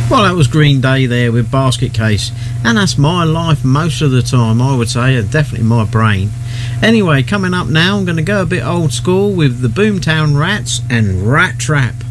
Well, that was Green Day there with Basket Case, and that's my life most of the time, I would say, and definitely my brain. Anyway, coming up now, I'm going to go a bit old school with the Boomtown Rats and Rat Trap.